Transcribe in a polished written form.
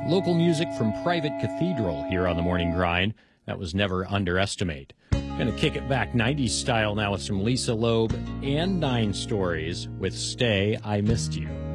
Local music from Private Cathedral here on the Morning Grind. That was Never Underestimate. Gonna kick it back 90s style now with some Lisa Loeb and Nine Stories with Stay, I Missed You.